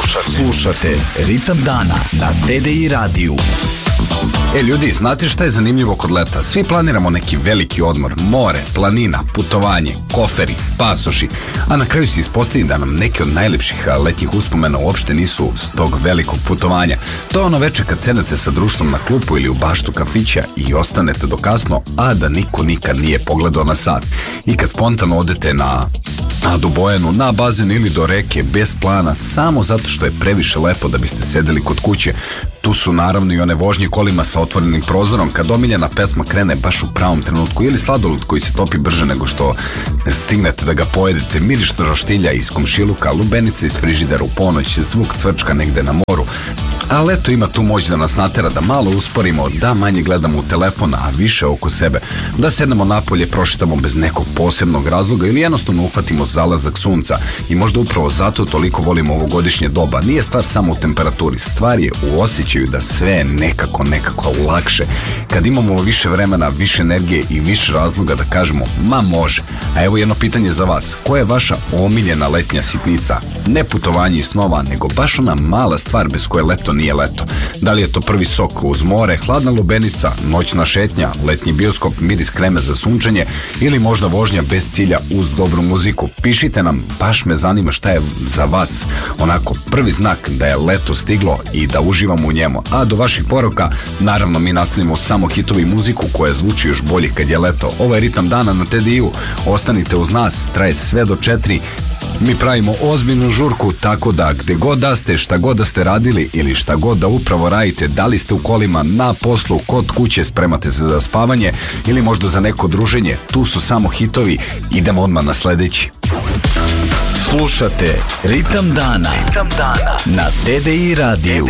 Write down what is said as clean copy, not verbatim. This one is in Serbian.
Slušate Ritam dana na TDI radiju. Ljudi, znate šta je zanimljivo kod leta? Svi planiramo neki veliki odmor, more, planina, putovanje, koferi, pasoši, a na kraju se ispostavi da nam neki od najlepših letnjih uspomena uopšte nisu s tog velikog putovanja. To je ono veče kad sednete sa društvom na klupu ili u baštu kafića i ostanete do kasno, a da niko nikad nije pogledao na sat. I kad spontano odete na Dubojanu, na bazen ili do reke bez plana, samo zato što je previše lepo da biste sedeli kod kuće. Tu su naravno i one vožnje kolima sa otvorenim prozorom, kad omiljena pesma krene baš u pravom trenutku, ili sladoled koji se topi brže nego što stignete da ga pojedete, miriš roštilja iz komšiluka, lubenica iz frižidera u ponoć, zvuk cvrčka negde na moru. A leto ima tu moć da nas natera da malo usporimo, da manje gledamo u telefon, a više oko sebe, da sednemo napolje, prošetamo bez nekog posebnog razloga ili jednostavno uhvatimo zalazak sunca. I možda upravo zato toliko volimo ovogodišnje doba. Nije stvar samo u temperaturi, stvar je u osjećaju da sve je nekako lakše. Kad imamo više vremena, više energije i više razloga da kažemo ma može. A evo jedno pitanje za vas, koja je vaša omiljena letnja sitnica? Ne putovanje i snova, nego baš ona mala stvar bez koje leto nije leto. Da li je to prvi sok uz more, hladna lubenica, noćna šetnja, letnji bioskop, miris kreme za sunčanje ili možda vožnja bez cilja uz dobru muziku? Pišite nam, baš me zanima šta je za vas onako prvi znak da je leto stiglo i da uživamo u njemu. A do vaših poruka, naravno, mi nastavimo samo hitovi muziku koja zvuči još bolje kad je leto. Ovo je Ritam dana na TDI-u. Ostanite uz nas, traje sve do 4. Mi pravimo ozbiljnu žurku, tako da gde god da ste, šta god da ste radili ili šta god da upravo radite, da li ste u kolima, na poslu, kod kuće, spremate se za spavanje ili možda za neko druženje, tu su samo hitovi. Idemo odmah na sledeći. Slušate Ritam dana na TDI radiju.